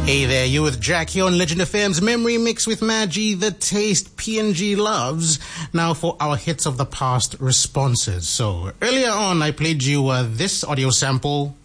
Hey there, you with Jack here on Legend FM's Memory Mix with Maggie, the taste PNG loves. Now for our hits of the past responses. So earlier on, I played you this audio sample